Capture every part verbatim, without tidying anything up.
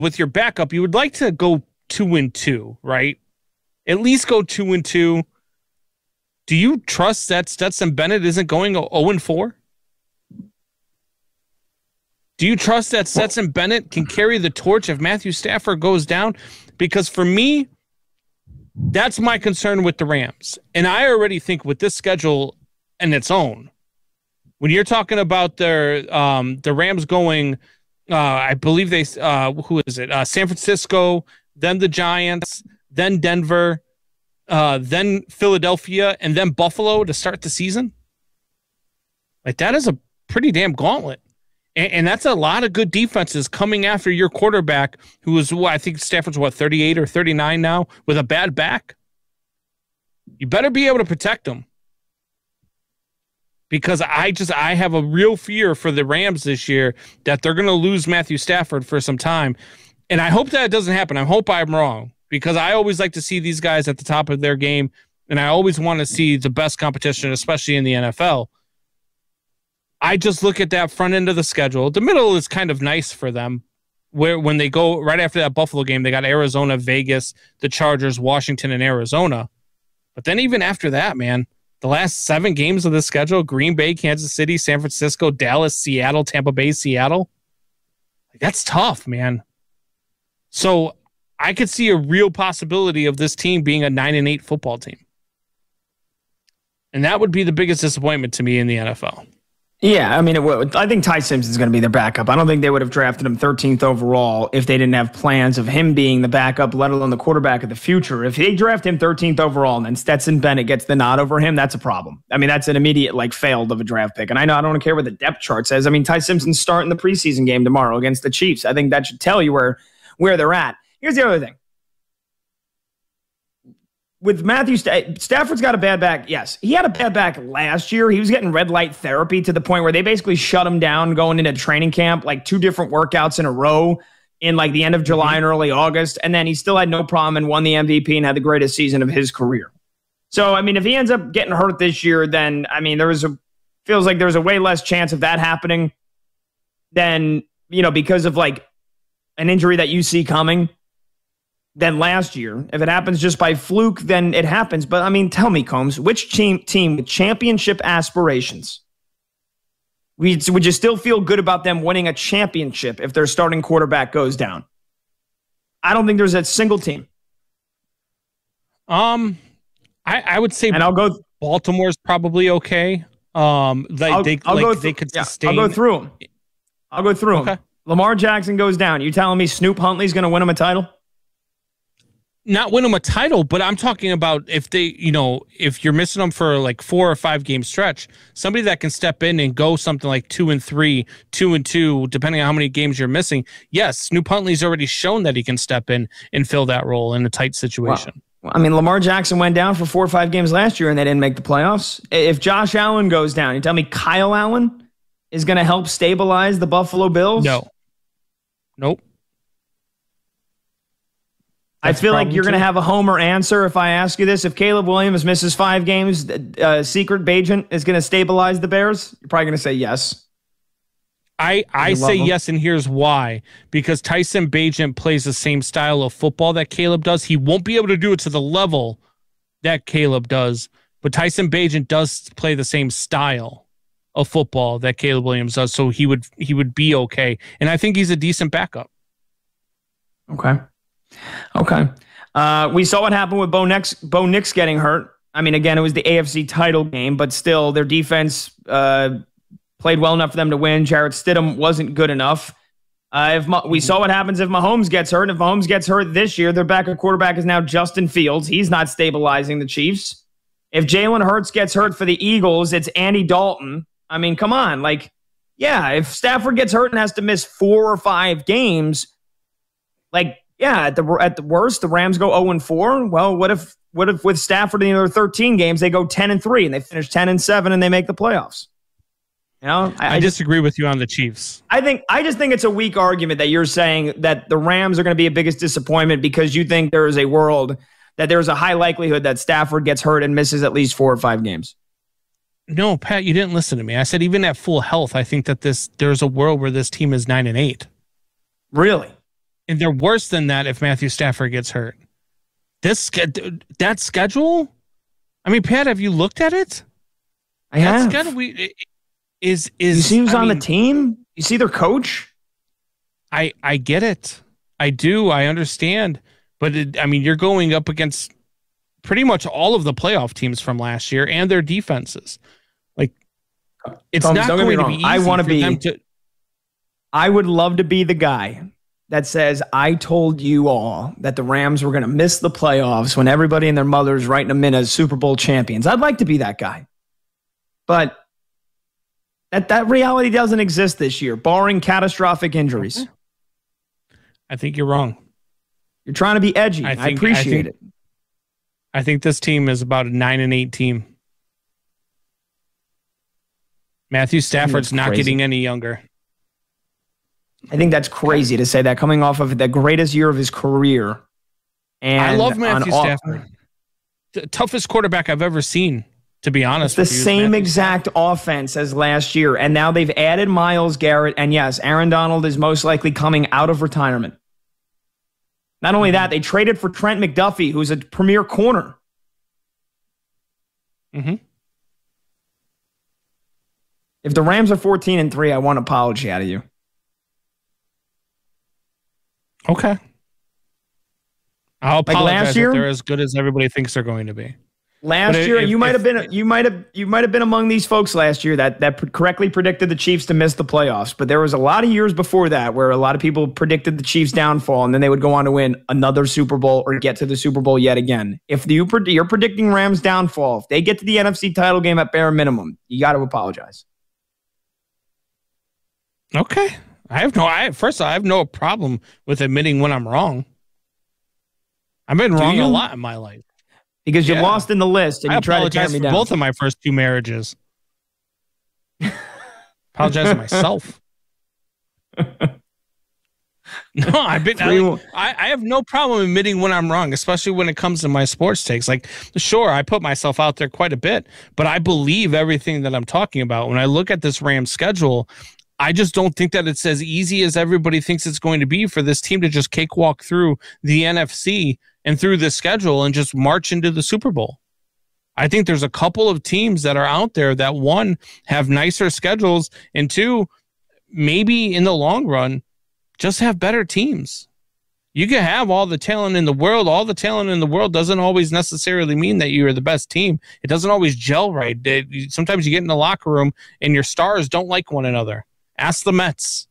with your backup, you would like to go two and two, right? At least go two and two. Do you trust that Stetson Bennett isn't going zero and four? Do you trust that Stetson Bennett can carry the torch if Matthew Stafford goes down? Because for me, that's my concern with the Rams. And I already think with this schedule in its own, when you're talking about their um, the Rams going, uh, I believe they, uh, who is it? Uh, San Francisco, then the Giants, then Denver, uh, then Philadelphia, and then Buffalo to start the season. Like, that is a pretty damn gauntlet. And, and that's a lot of good defenses coming after your quarterback, who is, well, I think Stafford's, what, thirty-eight or thirty-nine now, with a bad back? You better be able to protect them. Because I just, I have a real fear for the Rams this year that they're going to lose Matthew Stafford for some time. And I hope that it doesn't happen. I hope I'm wrong, because I always like to see these guys at the top of their game, and I always want to see the best competition, especially in the N F L. I just look at that front end of the schedule. The middle is kind of nice for them, where when they go right after that Buffalo game, they got Arizona, Vegas, the Chargers, Washington, and Arizona. But then even after that, man, the last seven games of the schedule, Green Bay, Kansas City, San Francisco, Dallas, Seattle, Tampa Bay, Seattle. That's tough, man. So I could see a real possibility of this team being a nine and eight football team. And that would be the biggest disappointment to me in the N F L. Yeah, I mean, it would. I think Ty Simpson's going to be their backup. I don't think they would have drafted him thirteenth overall if they didn't have plans of him being the backup, let alone the quarterback of the future. If they draft him thirteenth overall and then Stetson Bennett gets the nod over him, that's a problem. I mean, that's an immediate, like, failed of a draft pick. And I know I don't care what the depth chart says. I mean, Ty Simpson's starting the preseason game tomorrow against the Chiefs. I think that should tell you where, where they're at. Here's the other thing. With Matthew St- Stafford's got a bad back. Yes, he had a bad back last year. He was getting red light therapy to the point where they basically shut him down going into training camp, like two different workouts in a row in like the end of July and early August. And then he still had no problem and won the M V P and had the greatest season of his career. So, I mean, if he ends up getting hurt this year, then, I mean, there was a, feels like there's a way less chance of that happening than, you know, because of like an injury that you see coming than last year. If it happens just by fluke, then it happens. But I mean, tell me, Combs, which team team with championship aspirations would would you still feel good about them winning a championship if their starting quarterback goes down? I don't think there's a single team. Um, I, I would say, and I'll go. Baltimore's probably okay. Um, like I'll, they I'll like go they could yeah, sustain. I'll go through them. I'll go through okay. them. Lamar Jackson goes down. You telling me Snoop Huntley's going to win him a title? Not win them a title, but I'm talking about if they, you know, if you're missing them for like four or five game stretch, somebody that can step in and go something like two and three, two and two, depending on how many games you're missing. Yes, Snoop Huntley's already shown that he can step in and fill that role in a tight situation. Wow. I mean, Lamar Jackson went down for four or five games last year and they didn't make the playoffs. If Josh Allen goes down, you tell me Kyle Allen is going to help stabilize the Buffalo Bills? No. Nope. That's I feel like you're going to have a homer answer if I ask you this. If Caleb Williams misses five games, uh, Secret Bagent is going to stabilize the Bears? You're probably going to say yes. I, I say him. yes, and here's why. Because Tyson Bagent plays the same style of football that Caleb does. He won't be able to do it to the level that Caleb does, but Tyson Bagent does play the same style of football that Caleb Williams does, so he would he would be okay. And I think he's a decent backup. Okay. Okay. Uh, we saw what happened with Bo Nix, Bo Nix getting hurt. I mean, again, it was the A F C title game, but still their defense uh, played well enough for them to win. Jarrett Stidham wasn't good enough. Uh, if Ma- we saw what happens if Mahomes gets hurt. If Mahomes gets hurt this year, their backup quarterback is now Justin Fields. He's not stabilizing the Chiefs. If Jalen Hurts gets hurt for the Eagles, it's Andy Dalton. I mean, come on. Like, yeah, if Stafford gets hurt and has to miss four or five games, like, yeah, at the at the worst, the Rams go oh and four. Well, what if what if with Stafford in the other thirteen games, they go ten and three and they finish ten and seven and they make the playoffs? You know, I, I, I disagree with you on the Chiefs. I think I just think it's a weak argument that you're saying that the Rams are going to be a biggest disappointment because you think there is a world that there's a high likelihood that Stafford gets hurt and misses at least four or five games. No, Pat, you didn't listen to me. I said even at full health, I think that this there's a world where this team is nine and eight. Really? And they're worse than that if Matthew Stafford gets hurt. This that schedule? I mean, Pat, have you looked at it? I have. That schedule we, is is you see who's I on mean, the team? You see their coach? I I get it. I do. I understand. But it, I mean, you're going up against pretty much all of the playoff teams from last year and their defenses. Like, it's Thomas, not don't get going me to wrong. be easy I want for to them be. to. I would love to be the guy that says, I told you all that the Rams were going to miss the playoffs when everybody and their mother's writing them in as Super Bowl champions. I'd like to be that guy. But that, that reality doesn't exist this year, barring catastrophic injuries. I think you're wrong. You're trying to be edgy. I, I, think, I appreciate I think, it. I think this team is about a nine and eight team. Matthew Stafford's not getting any younger. I think that's crazy to say that coming off of the greatest year of his career. And I love Matthew on, Stafford. The toughest quarterback I've ever seen, to be honest. It's the same exact offense as last year. And now they've added Myles Garrett. And yes, Aaron Donald is most likely coming out of retirement. Not only that, they traded for Trent McDuffie, who's a premier corner. Mm-hmm. If the Rams are fourteen and three, I want an apology out of you. Okay. I'll like apologize last year, if they're as good as everybody thinks they're going to be. Last but year, if, you might if, have been you might have you might have been among these folks last year that that correctly predicted the Chiefs to miss the playoffs. But there was a lot of years before that where a lot of people predicted the Chiefs' downfall, and then they would go on to win another Super Bowl or get to the Super Bowl yet again. If you you're predicting Rams' downfall, if they get to the N F C title game at bare minimum, you got to apologize. Okay. I have no, I first of all, I have no problem with admitting when I'm wrong. I've been wrong a lot in my life. Because you yeah. lost in the list and I you tried to tear apologize me for down. both of my first two marriages. Apologize to myself. No, I've been, I, like, I, I have no problem admitting when I'm wrong, especially when it comes to my sports takes. Like, sure, I put myself out there quite a bit, but I believe everything that I'm talking about. When I look at this Rams schedule, I just don't think that it's as easy as everybody thinks it's going to be for this team to just cakewalk through the N F C and through the schedule and just march into the Super Bowl. I think there's a couple of teams that are out there that, one, have nicer schedules, and two, maybe in the long run, just have better teams. You can have all the talent in the world. All the talent in the world doesn't always necessarily mean that you are the best team. It doesn't always gel right. Sometimes you get in the locker room and your stars don't like one another. Ask the Mets.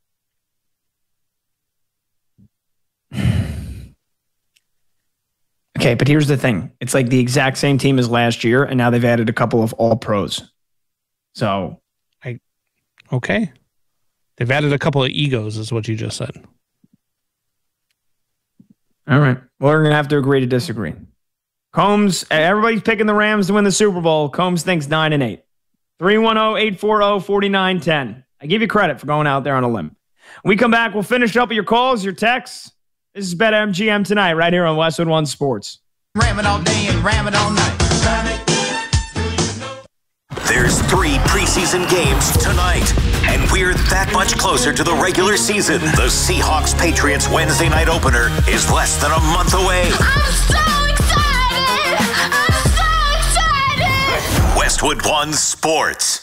Okay, but here's the thing. It's like the exact same team as last year, and now they've added a couple of all-pros. So, I okay. They've added a couple of egos, is what you just said. All right. Well, we're going to have to agree to disagree. Combs, everybody's picking the Rams to win the Super Bowl. Combs thinks nine and eight. three one zero, eight four zero, four nine one zero. I give you credit for going out there on a limb. When we come back, we'll finish up with your calls, your texts. This is BetMGM tonight, right here on Westwood One Sports. Ram it all day and ram it all night. There's three preseason games tonight, and we're that much closer to the regular season. The Seahawks-Patriots Wednesday night opener is less than a month away. I'm so excited! I'm so excited! Westwood One Sports.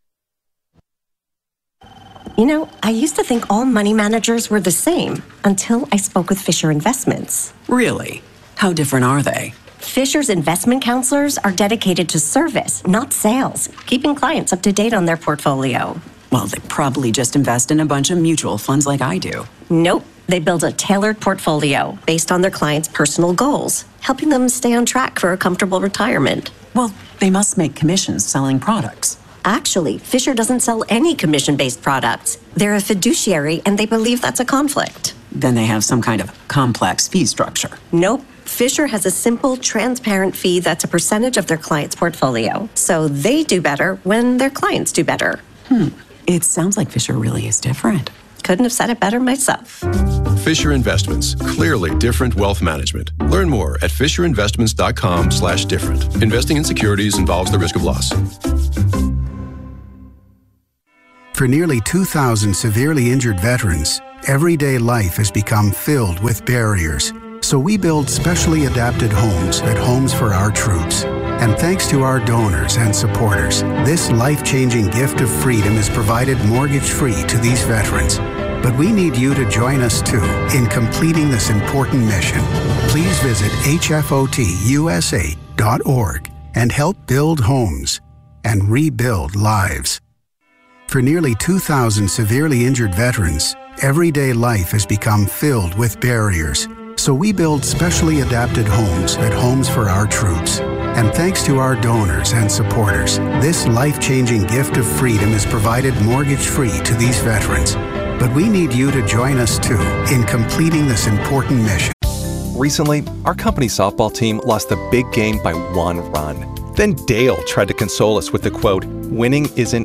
You know, I used to think all money managers were the same until I spoke with Fisher Investments. Really? How different are they? Fisher's investment counselors are dedicated to service, not sales, keeping clients up to date on their portfolio. Well, they probably just invest in a bunch of mutual funds like I do. Nope. They build a tailored portfolio based on their clients' personal goals, helping them stay on track for a comfortable retirement. Well, they must make commissions selling products. Actually, Fisher doesn't sell any commission-based products. They're a fiduciary, and they believe that's a conflict. Then they have some kind of complex fee structure. Nope. Fisher has a simple, transparent fee that's a percentage of their client's portfolio. So they do better when their clients do better. Hmm. It sounds like Fisher really is different. Couldn't have said it better myself. Fisher Investments. Clearly different wealth management. Learn more at fisherinvestments.com slash different. Investing in securities involves the risk of loss. For nearly two thousand severely injured veterans, everyday life has become filled with barriers. So we build specially adapted homes at Homes for Our Troops. And thanks to our donors and supporters, this life-changing gift of freedom is provided mortgage-free to these veterans. But we need you to join us too in completing this important mission. Please visit H F O T U S A dot org and help build homes and rebuild lives. For nearly two thousand severely injured veterans, everyday life has become filled with barriers. So we build specially adapted homes at Homes for Our Troops. And thanks to our donors and supporters, this life-changing gift of freedom is provided mortgage-free to these veterans. But we need you to join us too in completing this important mission. Recently, our company softball team lost the big game by one run. Then Dale tried to console us with the quote, "Winning isn't